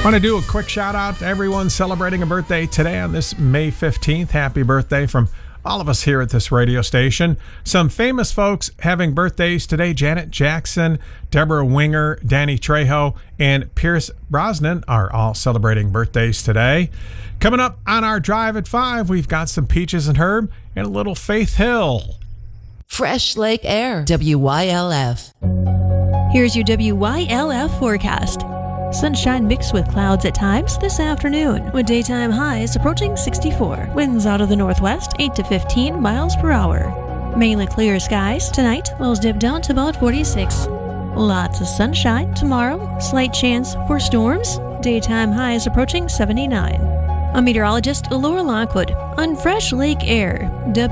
Want to do a quick shout out to everyone celebrating a birthday today on this May 15th. Happy birthday from all of us here at this radio station. Some famous folks having birthdays today: Janet Jackson, Deborah Winger, Danny Trejo, and Pierce Brosnan are all celebrating birthdays today. Coming up on our Drive at 5, we've got some Peaches and Herb and a little Faith Hill. Fresh Lake Air, WYLF. Here's your WYLF forecast. Sunshine mixed with clouds at times this afternoon, with daytime highs approaching 64. Winds out of the northwest, 8 to 15 miles per hour. Mainly clear skies. Tonight, lows dip down to about 46. Lots of sunshine tomorrow. Slight chance for storms. Daytime highs approaching 79. I'm meteorologist Laura Lockwood on Fresh Lake Air.